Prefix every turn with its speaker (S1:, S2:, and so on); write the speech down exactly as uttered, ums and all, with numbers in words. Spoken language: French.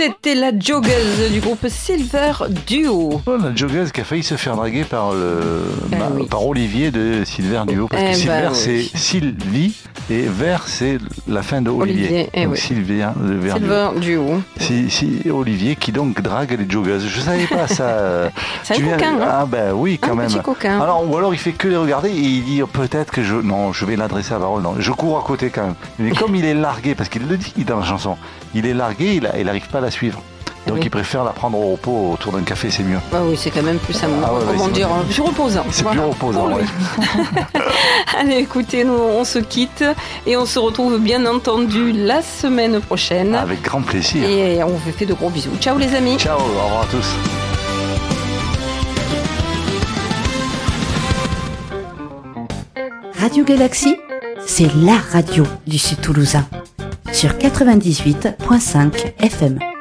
S1: C'était la joggeuse du groupe Silver Duo.
S2: Oh, la joggeuse qui a failli se faire draguer par, le,
S1: eh
S2: bah,
S1: oui.
S2: par Olivier de Silver Duo. Parce
S1: eh
S2: que Silver,
S1: bah,
S2: c'est
S1: oui.
S2: Sylvie et Vert, c'est la fin de Olivier.
S1: Olivier eh
S2: donc
S1: oui.
S2: Sylvia, le Vert
S1: Silver Duo.
S2: Si, si, Olivier qui donc drague les joggeuses. Je savais pas ça.
S1: C'est un
S2: Tu viens-
S1: coquin, hein.
S2: Ah ben oui, quand
S1: Un
S2: même.
S1: petit coquin.
S2: Alors, ou alors il fait que les regarder et il dit oh, peut-être que je... Non, je vais l'adresser à la parole. Non, je cours à côté quand même. Mais comme il est largué, parce qu'il le dit dans la chanson, il est largué, il n'arrive pas à la suivre. Donc
S1: oui.
S2: il préfère la prendre au repos autour d'un café, c'est mieux.
S1: Ah oui, c'est quand même plus, ça,
S2: Ah ouais,
S1: comment
S2: ouais,
S1: dire,
S2: c'est-
S1: plus reposant.
S2: C'est
S1: Voilà.
S2: plus reposant,
S1: Pour lui.
S2: ouais.
S1: Allez, écoutez, nous on se quitte et on se retrouve bien entendu la semaine prochaine.
S2: Avec grand plaisir.
S1: Et on vous fait de gros bisous. Ciao les amis.
S2: Ciao, au revoir à tous.
S3: Radio Galaxy, c'est la radio du Sud Toulousain. Sur quatre-vingt-dix-huit virgule cinq F M.